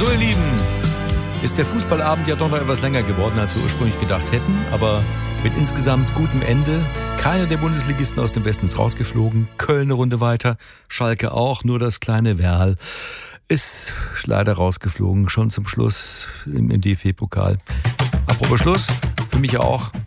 So, ihr Lieben, ist der Fußballabend ja doch noch etwas länger geworden, als wir ursprünglich gedacht hätten. Aber mit insgesamt gutem Ende. Keiner der Bundesligisten aus dem Westen ist rausgeflogen. Köln eine Runde weiter, Schalke auch. Nur das kleine Werl ist leider rausgeflogen. Schon zum Schluss im DFB-Pokal. Apropos Schluss, für mich auch